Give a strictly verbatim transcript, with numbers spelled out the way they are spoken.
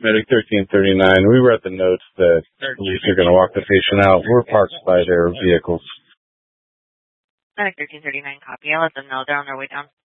Medic thirteen thirty-nine, we read the notes that police are going to walk the patient out. We're parked by their vehicles. Medic thirteen thirty-nine, copy. I'll let them know they're on their way down.